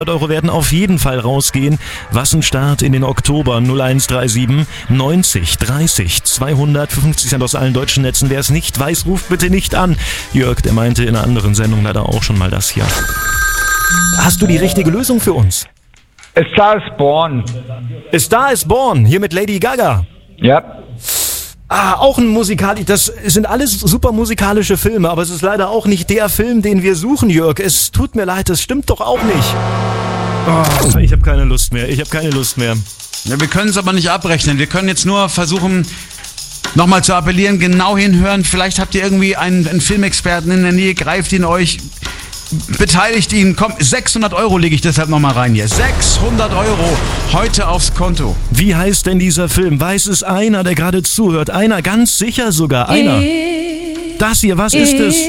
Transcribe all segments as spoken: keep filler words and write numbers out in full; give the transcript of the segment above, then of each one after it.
Euro werden auf jeden Fall rausgehen. Was ein Start in den Oktober. null eins drei sieben neunzig dreißig zweihundert. fünfzig Cent aus allen deutschen Netzen. Wer es nicht weiß, ruft bitte nicht an. Jörg, der meinte in einer anderen Sendung leider auch schon mal das hier. Hast du die richtige Lösung für uns? A Star is Born. A Star is Born, hier mit Lady Gaga. Ja. Ah, auch ein musikalisch, das sind alles super musikalische Filme, aber es ist leider auch nicht der Film, den wir suchen, Jörg. Es tut mir leid, das stimmt doch auch nicht. Oh, ich habe keine Lust mehr, ich habe keine Lust mehr. Ja, wir können es aber nicht abrechnen. Wir können jetzt nur versuchen, nochmal zu appellieren, genau hinhören. Vielleicht habt ihr irgendwie einen, einen Filmexperten in der Nähe, greift ihn euch, beteiligt ihn. Komm, sechshundert Euro lege ich deshalb nochmal rein hier. sechshundert Euro heute aufs Konto. Wie heißt denn dieser Film? Weiß es einer, der gerade zuhört? Einer, ganz sicher sogar, einer. Das hier, was ist es?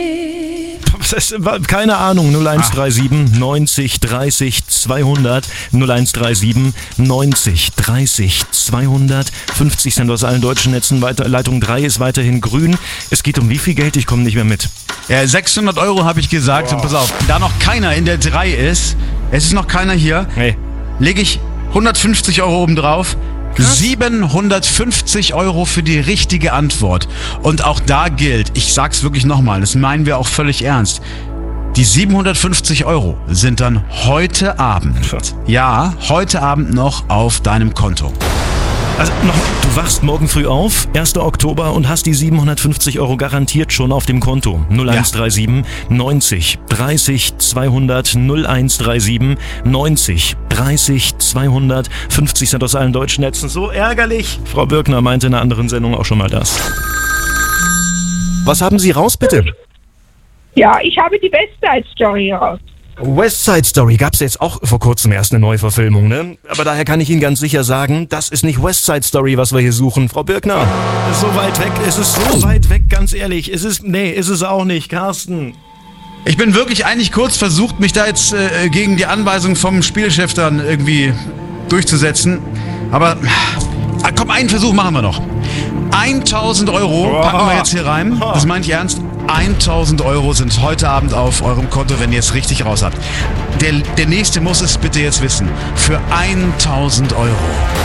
Keine Ahnung, null eins drei sieben neunzig dreißig zweihundert, null eins drei sieben neunzig dreißig zweihundert, fünfzig Cent aus allen deutschen Netzen, weiter, Leitung drei ist weiterhin grün. Es geht um wie viel Geld? Ich komme nicht mehr mit. Ja, sechshundert Euro habe ich gesagt. Wow. Und pass auf, da noch keiner in der drei ist, es ist noch keiner hier, hey. lege ich hundertfünfzig Euro oben drauf. siebenhundertfünfzig Euro für die richtige Antwort. Und auch da gilt, ich sag's wirklich nochmal, das meinen wir auch völlig ernst, die siebenhundertfünfzig Euro sind dann heute Abend, ja, heute Abend noch auf deinem Konto. Also noch, du wachst morgen früh auf, erster Oktober, und hast die siebenhundertfünfzig Euro garantiert schon auf dem Konto. null eins drei sieben neunzig dreißig zweihundert, null eins drei sieben neunzig dreißig zweihundert, fünfzig Cent aus allen deutschen Netzen. So ärgerlich. Frau Birkner meinte in einer anderen Sendung auch schon mal das. Was haben Sie raus, bitte? Ja, ich habe die West Side Story raus. West Side Story gab's jetzt auch vor kurzem erst eine Neuverfilmung, ne? Aber daher kann ich Ihnen ganz sicher sagen, das ist nicht West Side Story, was wir hier suchen. Frau Birkner, ist so weit weg, es ist so weit weg, ganz ehrlich. Es ist, nee, ist es auch nicht, Carsten. Ich bin wirklich eigentlich kurz versucht, mich da jetzt äh, gegen die Anweisung vom Spielchef dann irgendwie durchzusetzen. Aber ah, komm, einen Versuch machen wir noch. tausend Euro packen wir jetzt hier rein. Das meine ich ernst. tausend Euro sind heute Abend auf eurem Konto, wenn ihr es richtig raus habt. Der, der Nächste muss es bitte jetzt wissen. Für tausend Euro.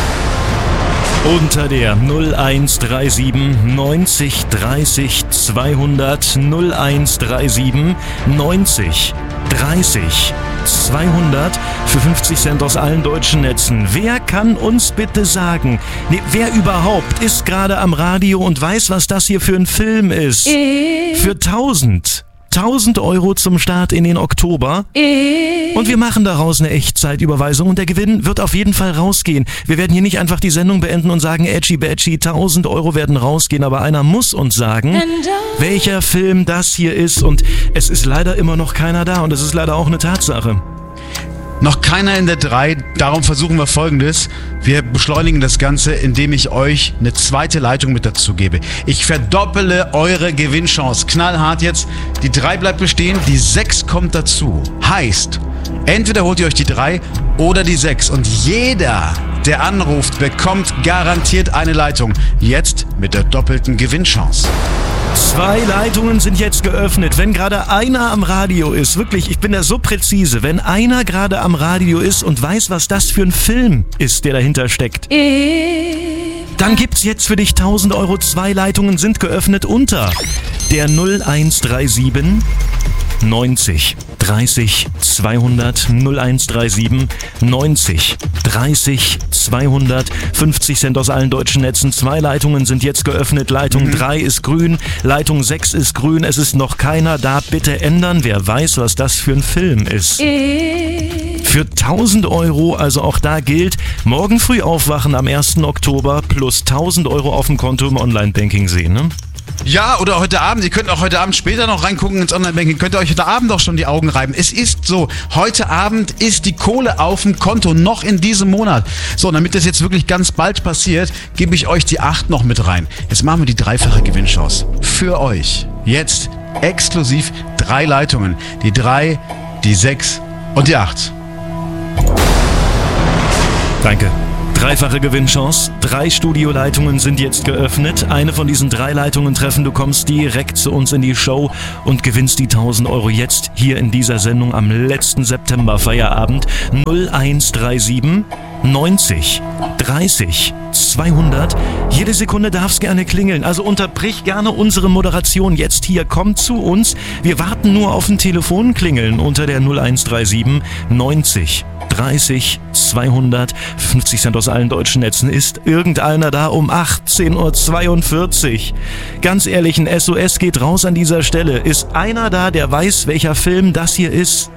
Unter der null eins drei sieben neunzig dreißig zweihundert, null eins drei sieben neunzig dreißig zweihundert für fünfzig Cent aus allen deutschen Netzen. Wer kann uns bitte sagen, nee, wer überhaupt ist gerade am Radio und weiß, was das hier für ein Film ist? Für tausend. tausend Euro zum Start in den Oktober. Und wir machen daraus eine Echtzeitüberweisung und der Gewinn wird auf jeden Fall rausgehen. Wir werden hier nicht einfach die Sendung beenden und sagen, Edgy Badgy, tausend Euro werden rausgehen, aber einer muss uns sagen, welcher Film das hier ist, und es ist leider immer noch keiner da und es ist leider auch eine Tatsache. Noch keiner in der drei, darum versuchen wir Folgendes. Wir beschleunigen das Ganze, indem ich euch eine zweite Leitung mit dazu gebe. Ich verdoppele eure Gewinnchance. Knallhart jetzt. Die drei bleibt bestehen, die sechs kommt dazu. Heißt, entweder holt ihr euch die drei oder die sechs. Und jeder, der anruft, bekommt garantiert eine Leitung. Jetzt mit der doppelten Gewinnchance. Zwei Leitungen sind jetzt geöffnet. Wenn gerade einer am Radio ist, wirklich, ich bin da so präzise, wenn einer gerade am Radio ist und weiß, was das für ein Film ist, der dahinter steckt, dann gibt's jetzt für dich tausend Euro. Zwei Leitungen sind geöffnet unter der null eins drei sieben neunzig dreißig zweihundert, null eins drei sieben neunzig dreißig zweihundert, fünfzig Cent aus allen deutschen Netzen. Zwei Leitungen sind jetzt geöffnet. Leitung drei ist grün, Leitung sechs ist grün. Es ist noch keiner da. Bitte ändern. Wer weiß, was das für ein Film ist. Für tausend Euro, also auch da gilt, morgen früh aufwachen am ersten Oktober plus tausend Euro auf dem Konto im Online-Banking sehen, ne? Ja, oder heute Abend. Ihr könnt auch heute Abend später noch reingucken ins Online-Banking. Könnt ihr euch heute Abend auch schon die Augen reiben. Es ist so, heute Abend ist die Kohle auf dem Konto, noch in diesem Monat. So, und damit das jetzt wirklich ganz bald passiert, gebe ich euch die acht noch mit rein. Jetzt machen wir die dreifache Gewinnchance. Für euch. Jetzt exklusiv drei Leitungen. Die drei, die sechs und die acht. Danke. Dreifache Gewinnchance. Drei Studioleitungen sind jetzt geöffnet. Eine von diesen drei Leitungen treffen. Du kommst direkt zu uns in die Show und gewinnst die tausend Euro jetzt hier in dieser Sendung am letzten September-Feierabend. null eins drei sieben neunzig dreißig zweihundert. Jede Sekunde darf's gerne klingeln. Also unterbrich gerne unsere Moderation jetzt hier. Komm zu uns. Wir warten nur auf ein Telefonklingeln unter der null eins drei sieben neunzig dreißig zweihundert. fünfzig Cent aus allen deutschen Netzen. Ist irgendeiner da um achtzehn Uhr zweiundvierzig? Ganz ehrlich, ein S O S geht raus an dieser Stelle. Ist einer da, der weiß, welcher Film das hier ist?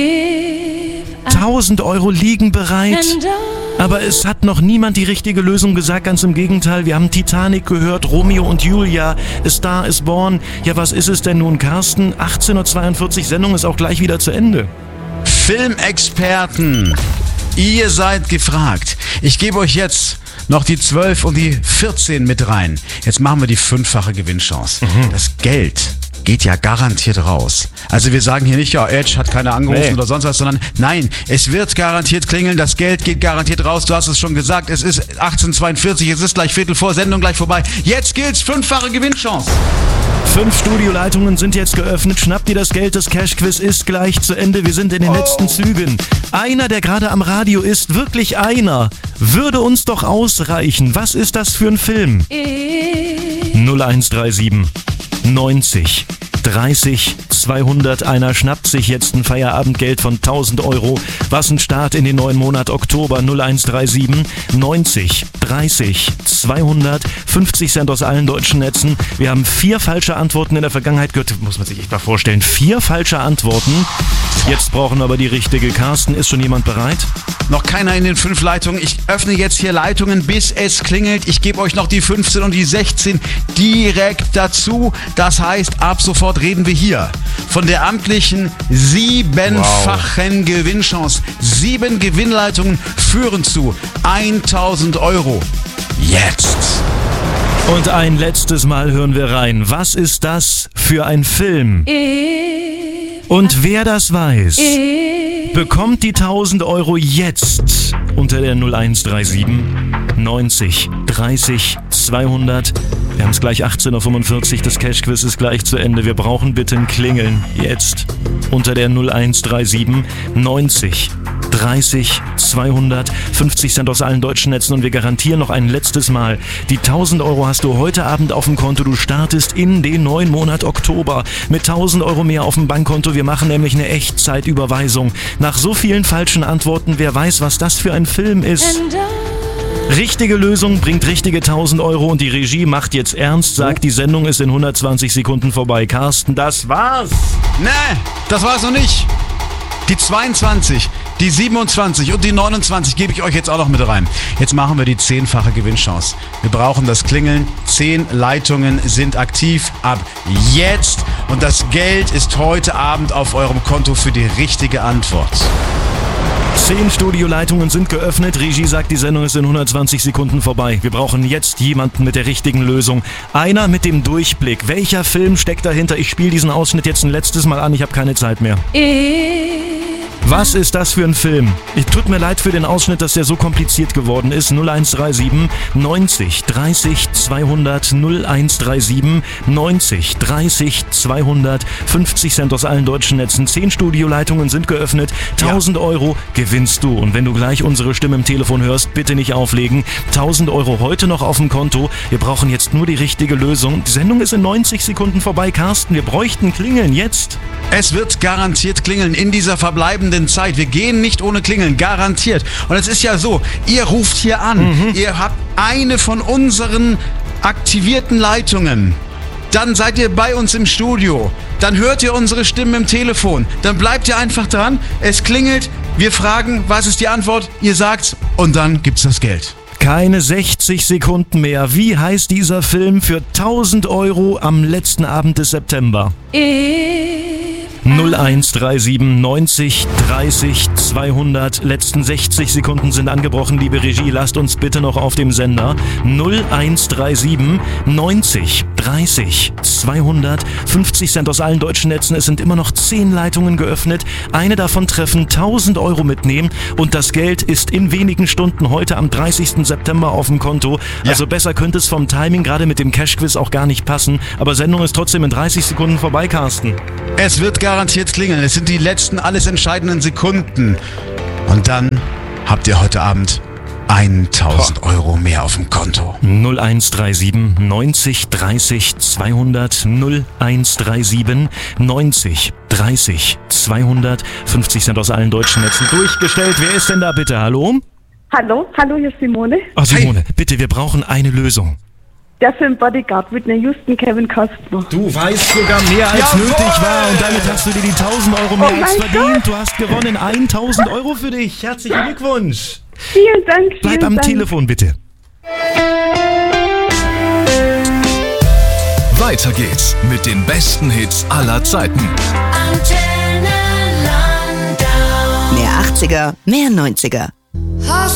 tausend Euro liegen bereit. Aber es hat noch niemand die richtige Lösung gesagt, ganz im Gegenteil. Wir haben Titanic gehört, Romeo und Julia, A Star is Born. Ja, was ist es denn nun, Carsten? achtzehn Uhr zweiundvierzig, Sendung ist auch gleich wieder zu Ende. Filmexperten, ihr seid gefragt. Ich gebe euch jetzt noch die zwölf und die vierzehn mit rein. Jetzt machen wir die fünffache Gewinnchance. Mhm. Das Geld geht ja garantiert raus. Also wir sagen hier nicht, ja, Edge hat keiner angerufen nee. oder sonst was, sondern nein, es wird garantiert klingeln, das Geld geht garantiert raus. Du hast es schon gesagt, es ist achtzehn Uhr zweiundvierzig, es ist gleich Viertel vor, Sendung gleich vorbei. Jetzt gilt's, fünffache Gewinnchance. Fünf Studioleitungen sind jetzt geöffnet. Schnapp dir das Geld, das Cash-Quiz ist gleich zu Ende. Wir sind in den oh. letzten Zügen. Einer, der gerade am Radio ist, wirklich einer, würde uns doch ausreichen. Was ist das für ein Film? null eins drei sieben neunzig dreißig zweihundert. Einer schnappt sich jetzt ein Feierabendgeld von tausend Euro. Was ein Start in den neuen Monat Oktober. null eins drei sieben neunzig dreißig zweihundert. fünfzig Cent aus allen deutschen Netzen. Wir haben vier falsche Antworten in der Vergangenheit gehört. Muss man sich echt mal vorstellen. Vier falsche Antworten. Jetzt brauchen wir aber die richtige. Carsten, ist schon jemand bereit? Noch keiner in den fünf Leitungen. Ich öffne jetzt hier Leitungen, bis es klingelt. Ich gebe euch noch die fünfzehn und die sechzehn direkt dazu. Das heißt, ab sofort reden wir hier von der amtlichen siebenfachen wow. Gewinnchance. Sieben Gewinnleitungen führen zu tausend Euro. Jetzt. Und ein letztes Mal hören wir rein. Was ist das für ein Film? Und wer das weiß, bekommt die tausend Euro jetzt unter der null eins drei sieben neunzig dreißig zweihundert. Wir haben es gleich achtzehn Uhr fünfundvierzig, das Cash-Quiz ist gleich zu Ende. Wir brauchen bitte ein Klingeln jetzt unter der null eins drei sieben neunzig dreißig zweihundert. fünfzig Cent aus allen deutschen Netzen und wir garantieren noch ein letztes Mal. Die tausend Euro hast du heute Abend auf dem Konto. Du startest in den neuen Monat Oktober mit tausend Euro mehr auf dem Bankkonto. Wir machen nämlich eine Echtzeitüberweisung. Nach so vielen falschen Antworten, wer weiß, was das für ein Film ist. Richtige Lösung bringt richtige tausend Euro und die Regie macht jetzt ernst, sagt, die Sendung ist in hundertzwanzig Sekunden vorbei. Carsten, das war's. Nee, das war's noch nicht. Die zweiundzwanzig, die siebenundzwanzig und die neunundzwanzig gebe ich euch jetzt auch noch mit rein. Jetzt machen wir die zehnfache Gewinnchance. Wir brauchen das Klingeln. Zehn Leitungen sind aktiv ab jetzt. Und das Geld ist heute Abend auf eurem Konto für die richtige Antwort. Zehn Studioleitungen sind geöffnet. Regie sagt, die Sendung ist in hundertzwanzig Sekunden vorbei. Wir brauchen jetzt jemanden mit der richtigen Lösung. Einer mit dem Durchblick. Welcher Film steckt dahinter? Ich spiele diesen Ausschnitt jetzt ein letztes Mal an. Ich habe keine Zeit mehr. Was ist das für ein Film? Es tut mir leid für den Ausschnitt, dass der so kompliziert geworden ist. null eins drei sieben neunzig dreißig zweihundert. null eins drei sieben neunzig dreißig zweihundert. fünfzig Cent aus allen deutschen Netzen. Zehn Studioleitungen sind geöffnet. tausend ja. Euro gewinnst du. Und wenn du gleich unsere Stimme im Telefon hörst, bitte nicht auflegen. tausend Euro heute noch auf dem Konto. Wir brauchen jetzt nur die richtige Lösung. Die Sendung ist in neunzig Sekunden vorbei. Carsten, wir bräuchten Klingeln jetzt. Es wird garantiert klingeln in dieser verbleibenden Zeit. Wir gehen nicht ohne Klingeln, garantiert. Und es ist ja so, ihr ruft hier an. Mhm. Ihr habt eine von unseren aktivierten Leitungen. Dann seid ihr bei uns im Studio. Dann hört ihr unsere Stimmen im Telefon. Dann bleibt ihr einfach dran. Es klingelt. Wir fragen, was ist die Antwort? Ihr sagt's und dann gibt's das Geld. Keine sechzig Sekunden mehr. Wie heißt dieser Film für tausend Euro am letzten Abend des September? null eins drei sieben neunzig dreißig zweihundert. Letzten sechzig Sekunden sind angebrochen, liebe Regie. Lasst uns bitte noch auf dem Sender. null eins drei sieben neunzig dreißig zweihundert, fünfzig Cent aus allen deutschen Netzen. Es sind immer noch zehn Leitungen geöffnet. Eine davon treffen, tausend Euro mitnehmen und das Geld ist in wenigen Stunden heute am dreißigsten September auf dem Konto. Also ja. Besser könnte es vom Timing gerade mit dem Cash-Quiz auch gar nicht passen. Aber Sendung ist trotzdem in dreißig Sekunden vorbei, Carsten. Es wird garantiert klingeln. Es sind die letzten, alles entscheidenden Sekunden. Und dann habt ihr heute Abend tausend Euro mehr auf dem Konto. null eins drei sieben neunzig dreißig zweihundert null eins drei sieben neunzig dreißig zweihundert, fünfzig Cent aus allen deutschen Netzen durchgestellt. Wer ist denn da bitte? Hallo? Hallo, hallo, hier ist Simone. Oh, Simone, hey. Bitte, wir brauchen eine Lösung. Der Film Bodyguard, Whitney Houston, Kevin Costner. Du weißt sogar mehr als Jawohl! nötig war und damit hast du dir die tausend Euro mehr Oh als mein verdient. Du hast gewonnen tausend Euro für dich. Herzlichen Glückwunsch. Vielen Dank, vielen Bleib am Dank. Telefon, bitte. Weiter geht's mit den besten Hits aller Zeiten. Mehr achtziger, mehr neunziger.